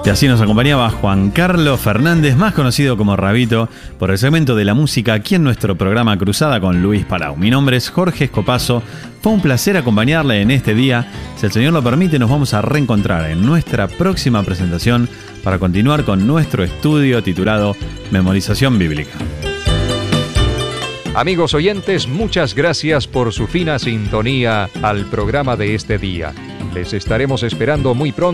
Y así nos acompañaba Juan Carlos Fernández, más conocido como Rabito, por el segmento de la música aquí en nuestro programa Cruzada con Luis Palau. Mi nombre es Jorge Escopazo. Fue un placer acompañarle en este día. Si el Señor lo permite, nos vamos a reencontrar en nuestra próxima presentación para continuar con nuestro estudio titulado Memorización Bíblica. Amigos oyentes, muchas gracias por su fina sintonía al programa de este día. Les estaremos esperando muy pronto